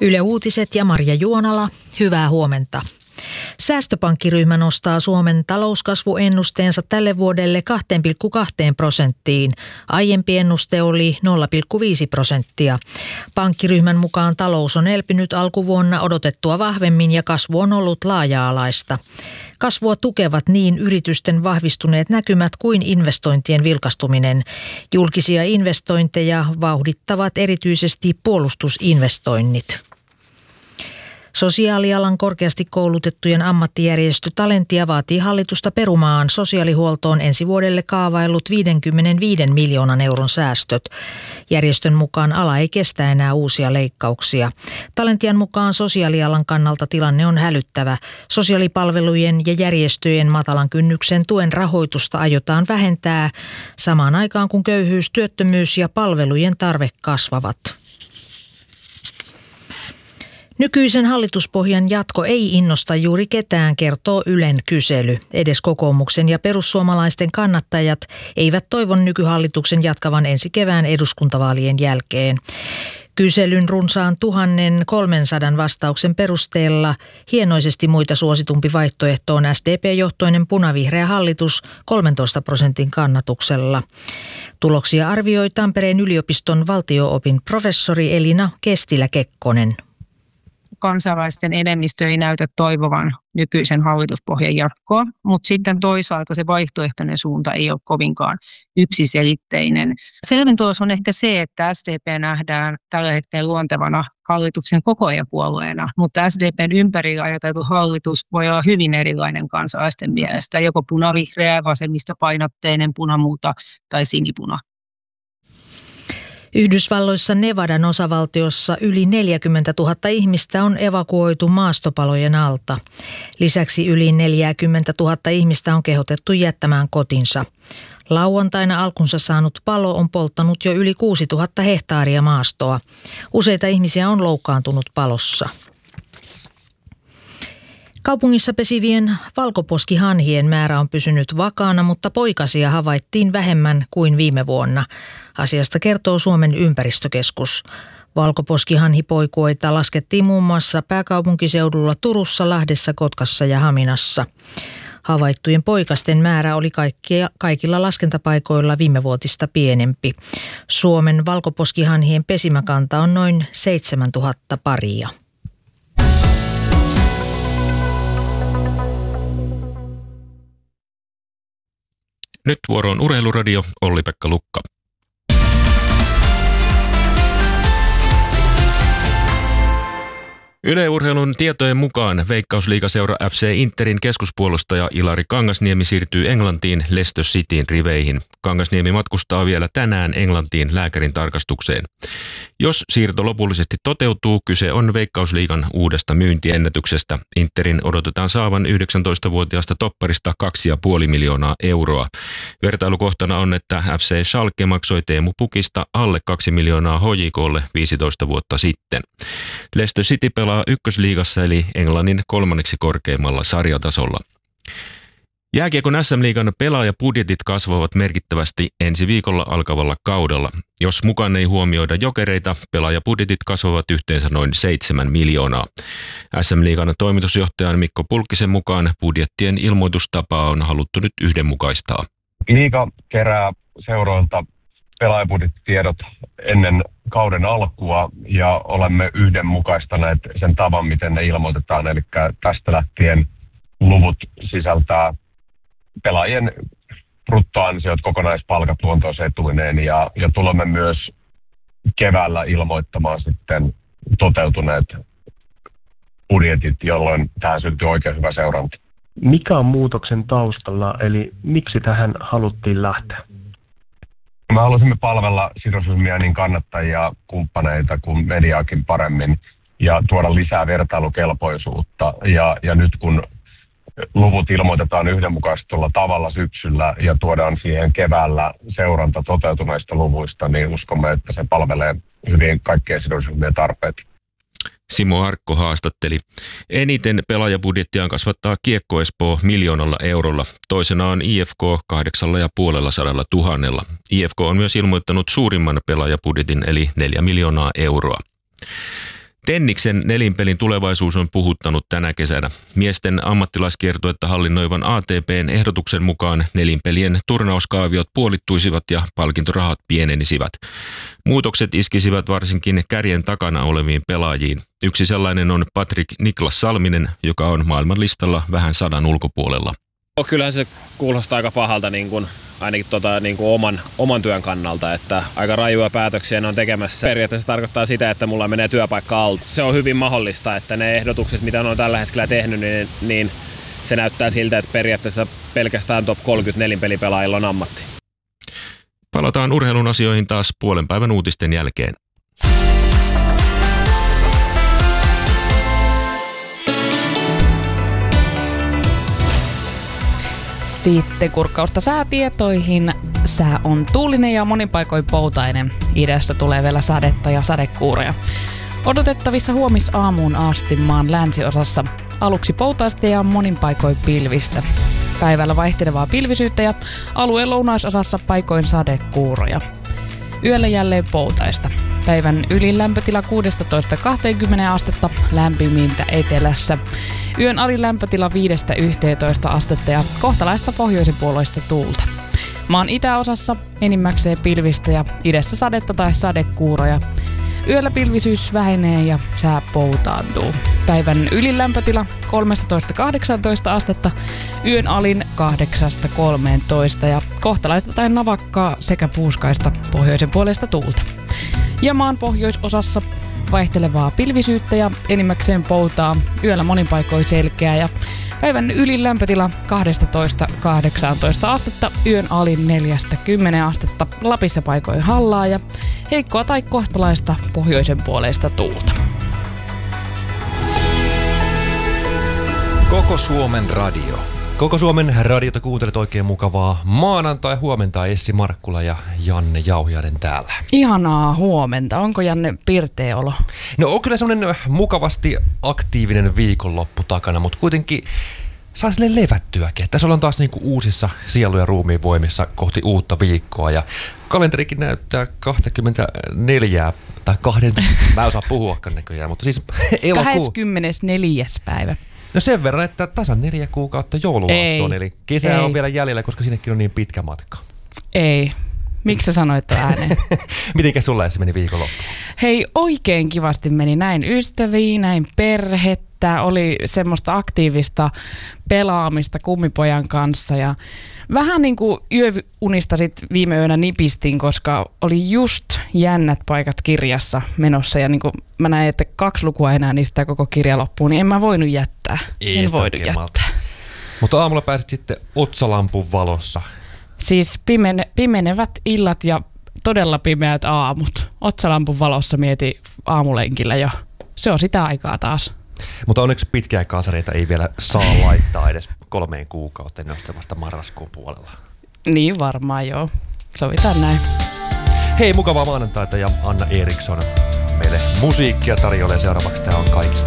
Yle Uutiset ja Marja Juonala, hyvää huomenta. Säästöpankkiryhmä nostaa Suomen talouskasvuennusteensa tälle vuodelle 2,2%. Aiempi ennuste oli 0,5%. Pankkiryhmän mukaan talous on elpynyt alkuvuonna odotettua vahvemmin ja kasvu on ollut laaja-alaista. Kasvua tukevat niin yritysten vahvistuneet näkymät kuin investointien vilkastuminen. Julkisia investointeja vauhdittavat erityisesti puolustusinvestoinnit. Sosiaalialan korkeasti koulutettujen ammattijärjestö Talentia vaatii hallitusta perumaan sosiaalihuoltoon ensi vuodelle kaavaillut 55 miljoonan euron säästöt. Järjestön mukaan ala ei kestä enää uusia leikkauksia. Talentian mukaan sosiaalialan kannalta tilanne on hälyttävä. Sosiaalipalvelujen ja järjestöjen matalan kynnyksen tuen rahoitusta aiotaan vähentää samaan aikaan kun köyhyys, työttömyys ja palvelujen tarve kasvavat. Nykyisen hallituspohjan jatko ei innosta juuri ketään, kertoo Ylen kysely. Edes kokoomuksen ja perussuomalaisten kannattajat eivät toivo nykyhallituksen jatkavan ensi kevään eduskuntavaalien jälkeen. Kyselyn runsaan 1300 vastauksen perusteella hienoisesti muita suositumpi vaihtoehto on SDP-johtoinen punavihreä hallitus 13% kannatuksella. Tuloksia arvioi Tampereen yliopiston valtio-opin professori Elina Kestilä-Kekkonen. Kansalaisten enemmistö ei näytä toivovan nykyisen hallituspohjan jatkoa, mutta sitten toisaalta se vaihtoehtoinen suunta ei ole kovinkaan yksiselitteinen. Selvin tulos on ehkä se, että SDP nähdään tällä hetkellä luontevana hallituksen kokoajapuolueena, mutta SDPn ympärillä ajateltu hallitus voi olla hyvin erilainen kansalaisten mielestä, joko punavihreä, vasemmistopainotteinen, punamulta tai sinipuna. Yhdysvalloissa Nevadan osavaltiossa yli 40 000 ihmistä on evakuoitu maastopalojen alta. Lisäksi yli 40 000 ihmistä on kehotettu jättämään kotinsa. Lauantaina alkunsa saanut palo on polttanut jo yli 6 000 hehtaaria maastoa. Useita ihmisiä on loukkaantunut palossa. Kaupungissa pesivien valkoposkihanhien määrä on pysynyt vakaana, mutta poikasia havaittiin vähemmän kuin viime vuonna. Asiasta kertoo Suomen ympäristökeskus. Valkoposkihanhipoikuoita laskettiin muun muassa pääkaupunkiseudulla Turussa, Lahdessa, Kotkassa ja Haminassa. Havaittujen poikasten määrä oli kaikilla laskentapaikoilla viimevuotista pienempi. Suomen valkoposkihanhien pesimäkanta on noin 7000 paria. Nyt vuoroon Urheiluradio, Olli-Pekka Lukka. Yle Urheilun tietojen mukaan Veikkausliigaseura FC Interin keskuspuolustaja Ilari Kangasniemi siirtyy Englantiin Leicester Cityn riveihin. Kangasniemi matkustaa vielä tänään Englantiin lääkärin tarkastukseen. Jos siirto lopullisesti toteutuu, kyse on Veikkausliigan uudesta myyntiennätyksestä. Interin odotetaan saavan 19-vuotiaasta topparista 2,5 miljoonaa euroa. Vertailukohtana on, että FC Schalke maksoi Teemu Pukista alle 2 miljoonaa HJK:lle 15 vuotta sitten. Leicester City pelaa ykkösliigassa eli Englannin kolmanneksi korkeimmalla sarjatasolla. Jääkiekon SM-liigan pelaajabudjetit kasvavat merkittävästi ensi viikolla alkavalla kaudella. Jos mukaan ei huomioida Jokereita, pelaajabudjetit kasvavat yhteensä noin 7 miljoonaa. SM-liigan toimitusjohtajan Mikko Pulkkisen mukaan budjettien ilmoitustapaa on haluttu nyt yhdenmukaistaa. Liiga kerää seuroilta pelaajabudjettitiedot ennen kauden alkua ja olemme yhdenmukaistaneet sen tavan, miten ne ilmoitetaan. Eli tästä lähtien luvut sisältää pelaajien bruttoansiot, kokonaispalkat luontoisetuineen ja tulemme myös keväällä ilmoittamaan sitten toteutuneet budjetit, jolloin tähän syntyy oikein hyvä seuranta. Mikä on muutoksen taustalla, eli miksi tähän haluttiin lähteä? Me halusimme palvella sidosryhmiä niin kannattajia, kumppaneita kuin mediaakin paremmin ja tuoda lisää vertailukelpoisuutta. Ja nyt kun luvut ilmoitetaan yhdenmukaistetulla tavalla syksyllä ja tuodaan siihen keväällä seuranta toteutuneista luvuista, niin uskomme, että se palvelee hyvin kaikkien sidosryhmien tarpeet. Simo Arkko haastatteli. Eniten pelaajabudjettiaan kasvattaa Kiekko Espoo 1 miljoonalla eurolla. Toisena on IFK 850 000. IFK on myös ilmoittanut suurimman pelaajabudjetin eli 4 miljoonaa euroa. Tenniksen nelinpelin tulevaisuus on puhuttanut tänä kesänä. Miesten ammattilaiskiertuetta hallinnoivan ATP:n ehdotuksen mukaan nelinpelien turnauskaaviot puolittuisivat ja palkintorahat pienenisivät. Muutokset iskisivät varsinkin kärjen takana oleviin pelaajiin. Yksi sellainen on Patrik Niklas Salminen, joka on maailmanlistalla vähän 100 ulkopuolella. Kyllähän se kuulostaa aika pahalta ainakin oman työn kannalta, että aika rajuja päätöksiä ne on tekemässä. Periaatteessa tarkoittaa sitä, että mulla menee työpaikka alta. Se on hyvin mahdollista, että ne ehdotukset, mitä ne on tällä hetkellä tehnyt, niin se näyttää siltä, että periaatteessa pelkästään top 30 nelinpelipelaajilla on ammatti. Palataan urheilun asioihin taas puolen päivän uutisten jälkeen. Sitten kurkkausta säätietoihin. Sää on tuulinen ja monin paikoin poutainen. Idässä tulee vielä sadetta ja sadekuureja. Odotettavissa huomisaamuun asti maan länsiosassa. Aluksi poutaista ja monin paikoin pilvistä. Päivällä vaihtelevaa pilvisyyttä ja alueen lounaisosassa paikoin sadekuuroja. Yöllä jälleen poutaista. Päivän ylin lämpötila 16-20 astetta, lämpimintä etelässä. Yön alin lämpötila 5-11 astetta ja kohtalaista pohjoisen puoleista tuulta. Maan itäosassa enimmäkseen pilvistä ja idässä sadetta tai sadekuuroja. Yöllä pilvisyys vähenee ja sää poutaantuu. Päivän ylin lämpötila 13-18 astetta, yön alin 8-13 ja kohtalaista tai navakkaa sekä puuskaista pohjoisen puolesta tuulta. Ja maan pohjoisosassa vaihtelevaa pilvisyyttä ja enimmäkseen poutaa, yöllä monin paikoin selkeää ja päivän ylin lämpötila 12-18 astetta, yön alin 4-10 astetta, Lapissa paikoin hallaa ja heikkoa tai kohtalaista pohjoisen puoleista tuulta. Koko Suomen radio. Koko Suomen radiota kuuntelet oikein mukavaa maanantai-huomenta. Essi Markkula ja Janne Jauhiainen täällä. Ihanaa huomenta. Onko Janne pirteä olo? No on kyllä semmoinen mukavasti aktiivinen viikonloppu takana, mutta kuitenkin saa silleen levättyäkin. Tässä ollaan taas niinku uusissa sielu- ja ruumiin voimissa kohti uutta viikkoa ja kalenterikin näyttää 24 tai mä en osaa puhuakaan näköjään, mutta siis elokuu. 24. päivä. No sen verran, että tasan 4 kuukautta jouluaattoon, eli kesää on vielä jäljellä, koska sinnekin on niin pitkä matka. Ei. Miksi sä sanoit tuon ääneen? Mitenkäs sulla se meni viikonloppu? Hei, oikein kivasti meni. Näin ystäviä, näin perhettä. Oli semmoista aktiivista pelaamista kummipojan kanssa ja vähän niin kuin yöunista sit viime yönä nipistin, koska oli just jännät paikat kirjassa menossa ja niin kuin mä näin, että 2 lukua enää niistä koko kirja loppuun, niin en mä voinut jättää. En voinut jättää. Mutta aamulla pääsit sitten otsalampun valossa. Siis pimenevät illat ja todella pimeät aamut. Otsalampun valossa mieti aamulenkillä jo. Se on sitä aikaa taas. Mutta onneksi pitkää kasareita ei vielä saa laittaa edes 3 kuukauteen, ne on sitten vasta marraskuun puolella. Niin varmaan joo. Sovitaan näin. Hei, mukavaa maanantaita ja Anna Eriksson meille musiikkia tarjoilee seuraavaksi. Tää on kaikista